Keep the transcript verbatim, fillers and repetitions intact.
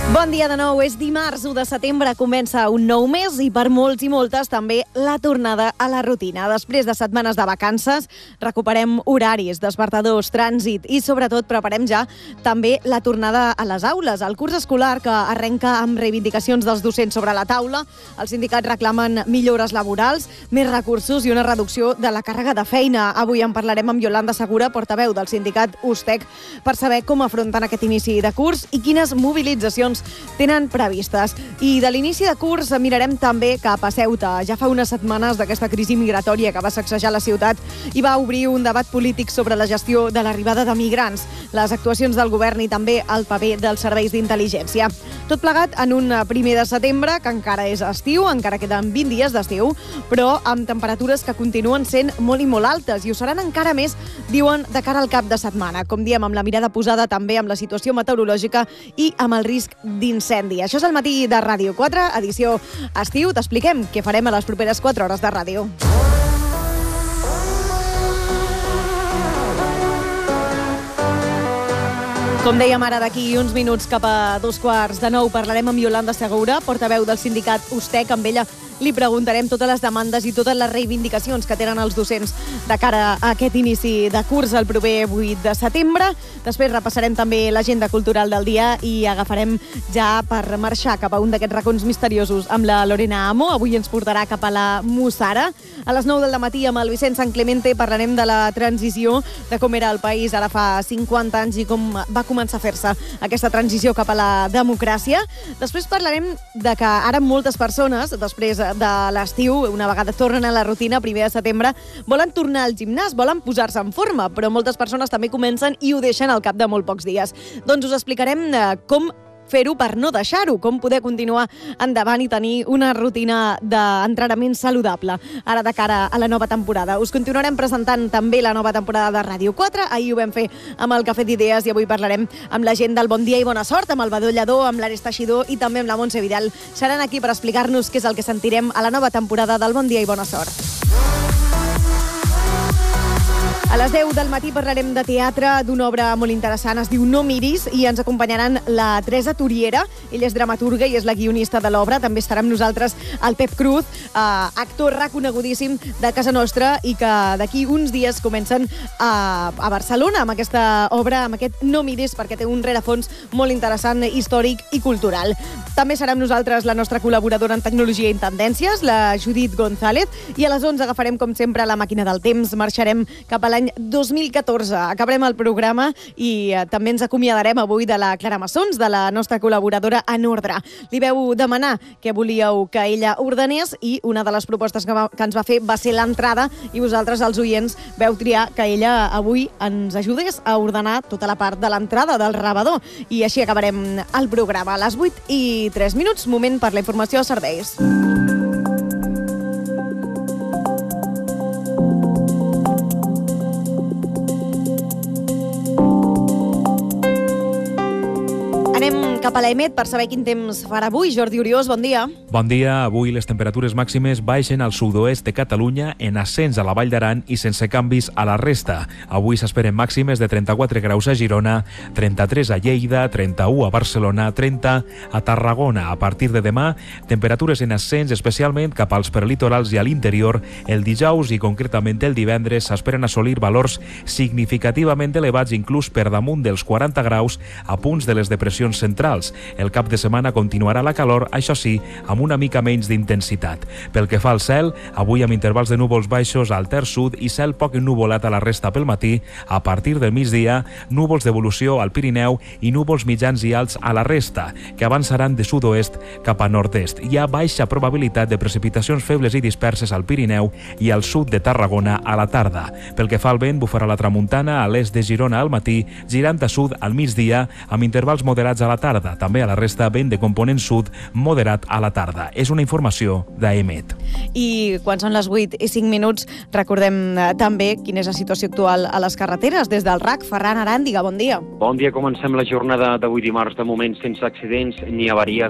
Bon dia de nou, és dimarts u de setembre, comença un nou mes i per molts i moltes també la tornada a la rutina. Després de setmanes de vacances recuperem horaris, despertadors, trànsit i sobretot preparem ja també la tornada a les aules. El curs escolar que arrenca amb reivindicacions dels docents sobre la taula, els sindicats reclamen millores laborals, més recursos i una reducció de la càrrega de feina. Avui en parlarem amb Iolanda Segura, portaveu del sindicat USTEC, per saber com afronten aquest inici de curs i quines mobilitzacions tenen previstes. I de l'inici de curs mirarem també cap a Ceuta. Ja fa unes setmanes d'aquesta crisi migratòria que va sacsejar la ciutat i va obrir un debat polític sobre la gestió de l'arribada de migrants, les actuacions del govern i també el paper dels serveis d'intel·ligència. Tot plegat en un primer de setembre, que encara és estiu, encara queden vint dies d'estiu, però amb temperatures que continuen sent molt i molt altes i ho seran encara més, diuen, de cara al cap de setmana. Com diem, amb la mirada posada també amb la situació meteorològica i amb el risc d'incendi. Això és el matí de Ràdio quatre, edició estiu. T'expliquem què farem a les properes quatre hores de ràdio. Com dèiem ara, d'aquí uns minuts cap a dos quarts de nou parlarem amb Iolanda Segura, portaveu del sindicat USTEC. Amb ella li preguntarem totes les demandes i totes les reivindicacions que tenen els docents de cara a aquest inici de curs el proper vuit de setembre. Després repassarem també l'agenda cultural del dia i agafarem ja per marxar cap a un d'aquests racons misteriosos amb la Lorena Amo. Avui ens portarà cap a la Mussara. A les nou del matí amb el Vicent San Clemente parlarem de la transició, de com era el país ara fa cinquanta anys i com va començar a fer-se aquesta transició cap a la democràcia. Després parlarem de que ara moltes persones, després de l'estiu, una vegada tornen a la rutina, primer de setembre, volen tornar al gimnàs, volen posar-se en forma, però moltes persones també comencen i ho deixen al cap de molt pocs dies. Doncs us explicarem eh, com fer-ho per no deixar-ho, com poder continuar endavant i tenir una rutina d'entrenament saludable ara de cara a la nova temporada. Us continuarem presentant també la nova temporada de Ràdio quatre. Ahir ho vam fer amb el Cafè d'Idees i avui parlarem amb la gent del Bon Dia i Bona Sort, amb el Badó Lledó, amb l'Ares Teixidor i també amb la Montse Vidal. Seran aquí per explicar-nos què és el que sentirem a la nova temporada del Bon Dia i Bona Sort. A les deu del matí parlarem de teatre, d'una obra molt interessant, es diu No miris, i ens acompanyaran la Teresa Turiera. Ella és dramaturga i és la guionista de l'obra. També estarà amb nosaltres el Pep Cruz, eh, actor reconegudíssim de casa nostra i que d'aquí uns dies comencen a, a Barcelona amb aquesta obra, amb aquest No miris, perquè té un rerefons molt interessant, històric i cultural. També serà amb nosaltres la nostra col·laboradora en tecnologia i en tendències, la Judit González, i a les onze agafarem, com sempre, la màquina del temps. Marxarem cap a l'any dos mil catorze. Acabarem el programa i eh, també ens acomiadarem avui de la Clara Massons, de la nostra col·laboradora en ordre. Li veu demanar que volíeu que ella ordenés i una de les propostes que, va, que ens va fer va ser l'entrada i vosaltres, els oients, veu triar que ella avui ens ajudés a ordenar tota la part de l'entrada del rebedor. I així acabarem el programa. A les vuit i tres minuts, moment per la informació de serveis. Anem cap a l'Emet per saber quin temps farà avui. Jordi Oriós, bon dia. Bon dia. Avui les temperatures màximes baixen al sud-oest de Catalunya, en ascens a la Vall d'Aran i sense canvis a la resta. Avui s'esperen màximes de trenta-quatre graus a Girona, trenta-tres a Lleida, trenta-u a Barcelona, trenta a Tarragona. A partir de demà, temperatures en ascens, especialment cap als prelitorals i a l'interior. El dijous i concretament el divendres s'esperen assolir valors significativament elevats, inclús per damunt dels quaranta graus a punts de les depressions centrals. El cap de setmana continuarà la calor, això sí, amb una mica menys d'intensitat. Pel que fa al cel, avui amb intervals de núvols baixos al terç sud i cel poc ennuvolat a la resta pel matí. A partir del migdia, núvols d'evolució al Pirineu i núvols mitjans i alts a la resta, que avançaran de sud-oest cap a nord-est. Hi ha baixa probabilitat de precipitacions febles i disperses al Pirineu i al sud de Tarragona a la tarda. Pel que fa al vent, bufarà la tramuntana a l'est de Girona al matí, girant a sud al migdia, amb intervals moderats a la tarda. També a la resta, vent de component sud moderat a la tarda. És una informació d'Emet. I quan són les vuit i cinc minuts, recordem eh, també quina és la situació actual a les carreteres. Des del R A C, Ferran Aràndiga, bon dia. Bon dia, comencem la jornada d'avui dimarts, de moment sense accidents ni avaries